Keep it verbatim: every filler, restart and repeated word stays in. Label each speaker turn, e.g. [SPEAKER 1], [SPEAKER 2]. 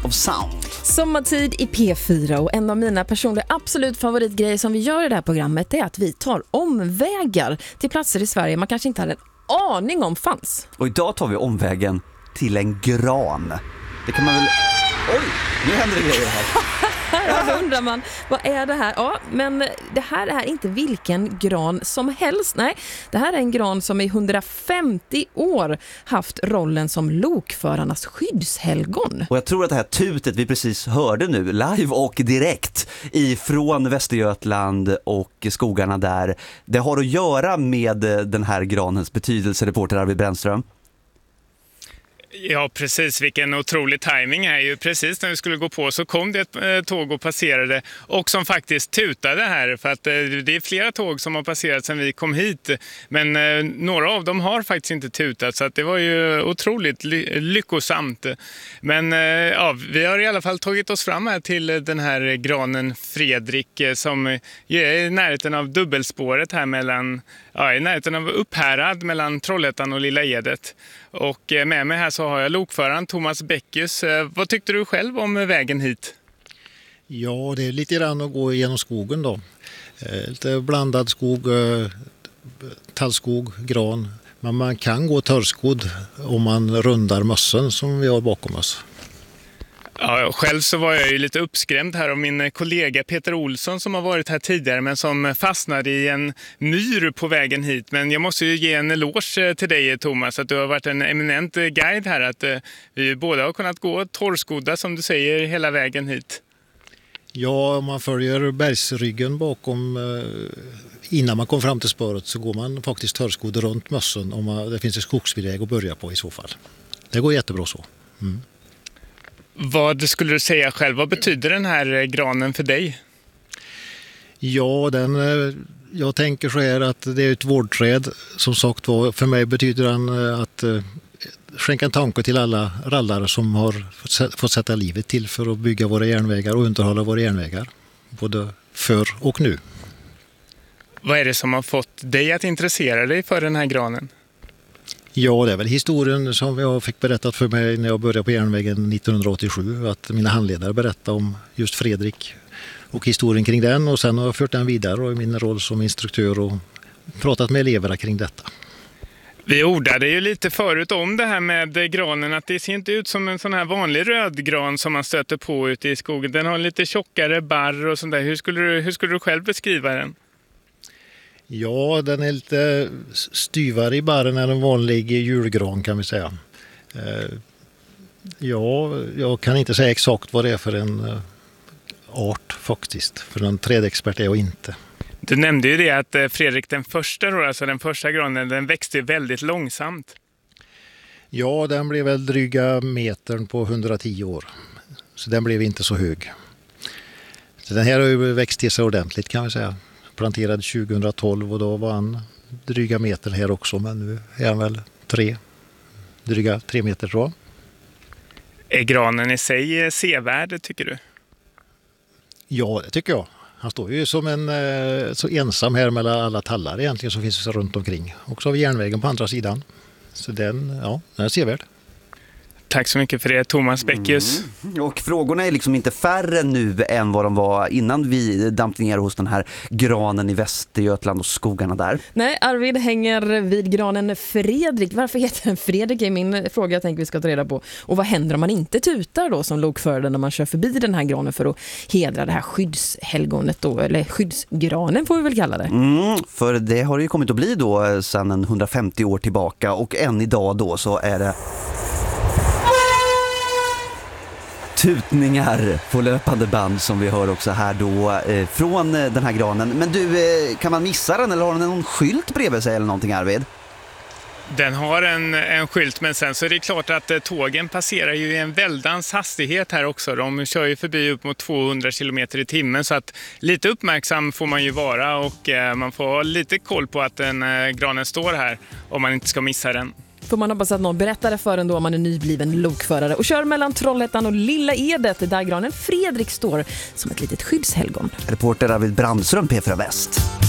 [SPEAKER 1] of Sound.
[SPEAKER 2] Sommartid i P fyra, och en av mina personliga absolut favoritgrejer som vi gör i det här programmet är att vi tar omvägar till platser i Sverige man kanske inte hade en aning om fanns.
[SPEAKER 1] Och idag tar vi omvägen till en gran. Det kan man väl... Oj, nu händer det grejer här.
[SPEAKER 2] Ja, då undrar man, vad är det här? Ja, men det här är inte vilken gran som helst. Nej, det här är en gran som i hundrafemtio år haft rollen som lokförarnas skyddshelgon.
[SPEAKER 1] Och jag tror att det här tutet vi precis hörde nu, live och direkt ifrån Västergötland och skogarna där, det har att göra med den här granens betydelse, reporter Arvid Brännström.
[SPEAKER 3] Ja, precis. Vilken otrolig timing är ju. Precis när vi skulle gå på så kom det ett eh, tåg och passerade och som faktiskt tutade här, för att eh, det är flera tåg som har passerat sedan vi kom hit, men eh, några av dem har faktiskt inte tutat, så att det var ju otroligt ly- lyckosamt. Men eh, ja, vi har i alla fall tagit oss fram här till den här granen Fredrik eh, som är i närheten av dubbelspåret här mellan, ja, i närheten av Upphärad mellan Trollhättan och Lilla Edet. Och med mig här så har jag lokföraren Thomas Beckius. Vad tyckte du själv om vägen hit?
[SPEAKER 4] Ja, det är lite grann att gå igenom skogen då. Lite blandad skog, tallskog, gran. Men man kan gå törskodd om man rundar mössen som vi har bakom oss.
[SPEAKER 3] Ja, själv så var jag ju lite uppskrämd här av min kollega Peter Olsson som har varit här tidigare men som fastnade i en myr på vägen hit. Men jag måste ju ge en eloge till dig, Thomas, att du har varit en eminent guide här, att vi båda har kunnat gå torrskodda som du säger hela vägen hit.
[SPEAKER 4] Ja, om man följer bergsryggen bakom innan man kom fram till spåret så går man faktiskt törskodd runt mössen om man, det finns en skogsväg att börja på i så fall. Det går jättebra så. Mm.
[SPEAKER 3] Vad skulle du säga själv? Vad betyder den här granen för dig?
[SPEAKER 4] Ja, den, jag tänker så här att det är ett vårdträd. Som sagt var, för mig betyder den att skänka en tanke till alla rallare som har fått sätta livet till för att bygga våra järnvägar och underhålla våra järnvägar. Både för och nu.
[SPEAKER 3] Vad är det som har fått dig att intressera dig för den här granen?
[SPEAKER 4] Ja, det är väl historien som jag fick berättat för mig när jag började på järnvägen nittonhundraåttiosju. Att mina handledare berättade om just Fredrik och historien kring den. Och sen har jag fört den vidare och i min roll som instruktör och pratat med eleverna kring detta.
[SPEAKER 3] Vi ordade ju lite förut om det här med granen, att det ser inte ut som en sån här vanlig rödgran som man stöter på ute i skogen. Den har lite tjockare barr och sånt där. Hur skulle du, hur skulle du själv beskriva den?
[SPEAKER 4] Ja, den är lite styvare i barren än en vanlig julgran kan vi säga. Ja, jag kan inte säga exakt vad det är för en art faktiskt. För en trädexpert är jag inte.
[SPEAKER 3] Du nämnde ju det att Fredrik den första, alltså den första granen, den växte väldigt långsamt.
[SPEAKER 4] Ja, den blev väl dryga metern på hundratio år. Så den blev inte så hög. Så den här har ju växt till sig ordentligt kan vi säga. Planterad tjugohundratolv och då var han dryga meter här också, men nu är han väl tre, dryga tre meter tror jag.
[SPEAKER 3] Är granen i sig sevärd tycker du?
[SPEAKER 4] Ja, det tycker jag. Han står ju som en så ensam här mellan alla tallar egentligen som finns runt omkring. Och så har vi järnvägen på andra sidan. Så den, ja, den är sevärd.
[SPEAKER 3] Tack så mycket för det, Thomas Beckius.
[SPEAKER 1] Mm. Och frågorna är liksom inte färre nu än vad de var innan vi dampte ner hos den här granen i Västergötland och skogarna där.
[SPEAKER 2] Nej, Arvid hänger vid granen Fredrik. Varför heter den Fredrik är min fråga jag tänker vi ska ta reda på. Och vad händer om man inte tutar då som lokförare när man kör förbi den här granen för att hedra det här skyddshelgonet då, eller skyddsgranen får vi väl kalla det.
[SPEAKER 1] Mm, för det har ju kommit att bli då sedan en hundrafemtio år tillbaka och än idag då så är det tutningar på löpande band som vi hör också här då eh, från den här granen. Men du, eh, kan man missa den eller har den någon skylt bredvid sig eller någonting, Arvid?
[SPEAKER 3] Den har en, en skylt, men sen så är det klart att eh, tågen passerar ju i en väldans hastighet här också. De kör ju förbi upp mot tvåhundra kilometer i timmen, så att lite uppmärksam får man ju vara och eh, man får ha lite koll på att den eh, granen står här om man inte ska missa den.
[SPEAKER 2] Får man hoppas att någon berättar det för en då om man är nybliven lokförare och kör mellan Trollhättan och Lilla Edet där granen Fredrik står som ett litet skyddshelgon.
[SPEAKER 1] Reporter Arvid Brännström, P fyra Väst.